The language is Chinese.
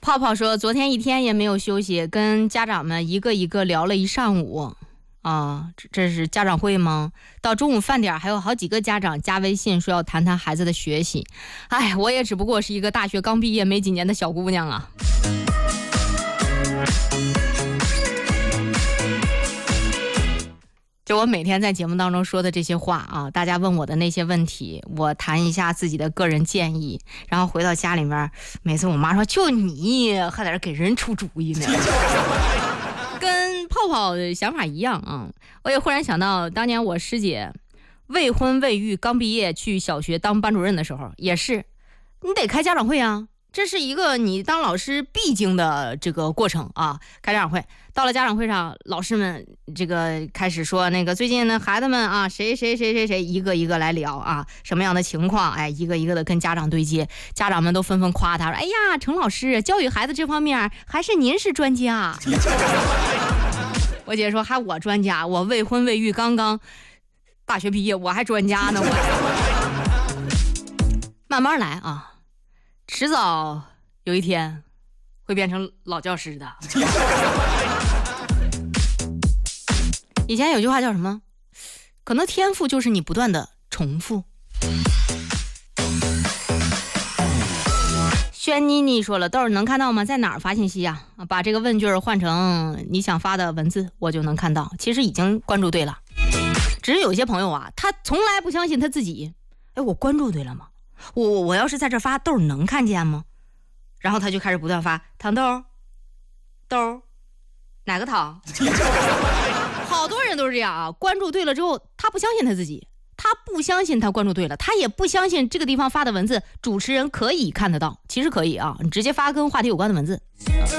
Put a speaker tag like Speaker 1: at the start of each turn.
Speaker 1: 泡泡说昨天一天也没有休息，跟家长们一个一个聊了一上午啊，这是家长会吗？到中午饭点还有好几个家长加微信说要谈谈孩子的学习。哎，我也只不过是一个大学刚毕业没几年的小姑娘啊。就我每天在节目当中说的这些话啊，大家问我的那些问题，我谈一下自己的个人建议，然后回到家里面，每次我妈说就你还在这给人出主意呢。跟泡泡的想法一样啊，我也忽然想到当年我师姐未婚未育刚毕业去小学当班主任的时候，也是你得开家长会啊，这是一个你当老师必经的这个过程啊。开家长会，到了家长会上，老师们这个开始说那个最近呢孩子们啊谁一个一个来聊啊，什么样的情况，哎，一个一个的跟家长对接，家长们都纷纷夸他说，哎呀，程老师教育孩子这方面还是您是专家。我姐说还我专家，我未婚未育刚刚大学毕业，我还专家呢。慢慢来啊，迟早有一天会变成老教师的。以前有句话叫什么？可能天赋就是你不断的重复。轩妮妮说了，豆儿能看到吗？在哪儿发信息啊？把这个问句换成你想发的文字，我就能看到。其实已经关注对了，只是有些朋友啊，他从来不相信他自己。哎，我关注对了吗？我要是在这发，豆儿能看见吗？然后他就开始不断发糖豆豆哪个糖。好多人都是这样啊，关注对了之后，他不相信他自己，他不相信他关注对了，他也不相信这个地方发的文字主持人可以看得到。其实可以啊，你直接发跟话题有关的文字。